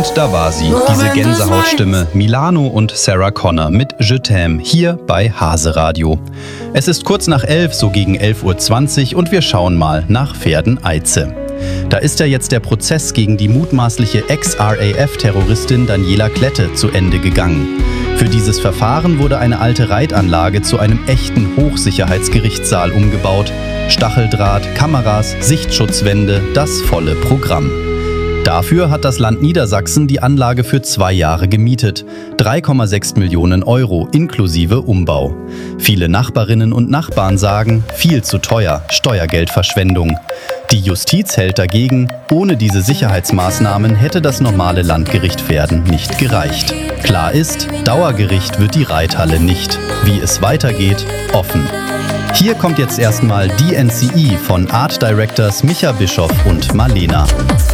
Da war sie, diese Gänsehautstimme, Milano und Sarah Connor mit Je t'aime, hier bei Hase Radio. Es ist kurz nach 11, so gegen 11:20 Uhr und wir schauen mal nach Verden-Eize. Da ist ja jetzt der Prozess gegen die mutmaßliche Ex-RAF-Terroristin Daniela Klette zu Ende gegangen. Für dieses Verfahren wurde eine alte Reitanlage zu einem echten Hochsicherheitsgerichtssaal umgebaut. Stacheldraht, Kameras, Sichtschutzwände, das volle Programm. Dafür hat das Land Niedersachsen die Anlage für 2 Jahre gemietet. 3,6 Millionen Euro inklusive Umbau. Viele Nachbarinnen und Nachbarn sagen, viel zu teuer, Steuergeldverschwendung. Die Justiz hält dagegen, ohne diese Sicherheitsmaßnahmen hätte das normale Landgericht Verden nicht gereicht. Klar ist, Dauergericht wird die Reithalle nicht. Wie es weitergeht, offen. Hier kommt jetzt erstmal DNCE von Art Directors Micha Bischoff und Marlena.